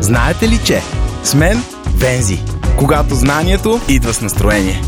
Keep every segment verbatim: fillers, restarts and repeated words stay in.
Знаете ли, че с мен Вензи, когато знанието идва с настроение.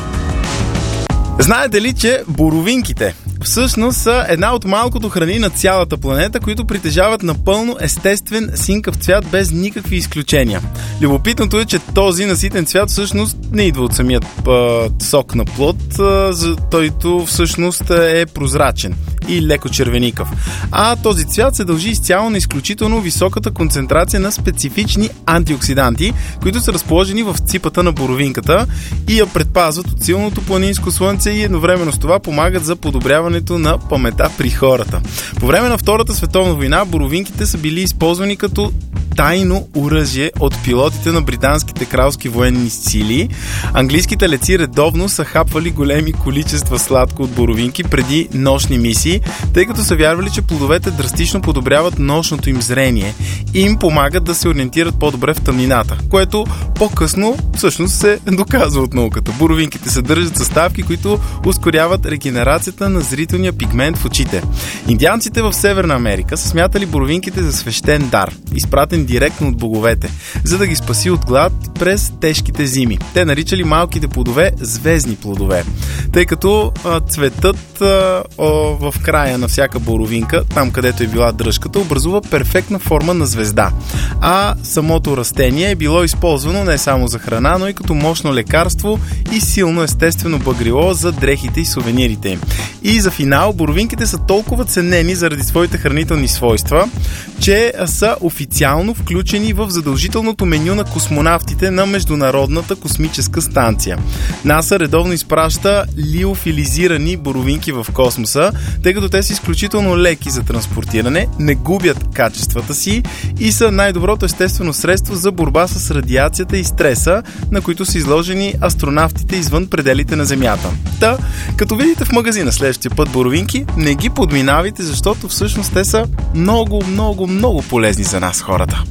Знаете ли, че боровинките всъщност са една от малкото храни на цялата планета, които притежават напълно естествен синкав цвят без никакви изключения. Любопитното е, че този наситен цвят всъщност не идва от самият а, сок на плод, а, за, който всъщност е прозрачен и леко червеникав. А този цвят се дължи изцяло на изключително високата концентрация на специфични антиоксиданти, които са разположени в ципата на боровинката и я предпазват от силното планинско слънце и едновременно с това помагат за подобряването на памета при хората. По време на Втората световна война боровинките са били използвани като тайно оръжие от пилотите на британските кралски военни сили. Английските летци редовно са хапвали големи количества сладко от боровинки преди нощни мисии, тъй като са вярвали, че плодовете драстично подобряват нощното им зрение и им помагат да се ориентират по-добре в тъмнината, което по-късно всъщност се доказва от науката. Боровинките съдържат съставки, които ускоряват регенерацията на зрителния пигмент в очите. Индианците в Северна Америка са смятали боровинките за свещен дар, изпратен директно от боговете, за да ги спаси от глад през тежките зими. Те наричали малките плодове звездни плодове, тъй като а, цветът а, о, в края на всяка боровинка, там където е била дръжката, образува перфектна форма на звезда. А самото растение е било използвано не само за храна, но и като мощно лекарство и силно естествено багрило за дрехите и сувенирите им. И за финал, боровинките са толкова ценени заради своите хранителни свойства, че са официално включени в задължителното меню на космонавтите на Международната космическа станция. НАСА редовно изпраща лиофилизирани боровинки в космоса, тъй като те са изключително леки за транспортиране, не губят качествата си и са най-доброто естествено средство за борба с радиацията и стреса, на които са изложени астронавтите извън пределите на Земята. Та, като видите в магазина следващия път боровинки, не ги подминавайте, защото всъщност те са много, много, много полезни за нас, хората.